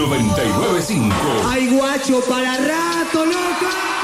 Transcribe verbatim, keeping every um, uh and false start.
noventa y nueve punto cinco. ¡Ay, guacho, para rato, loco!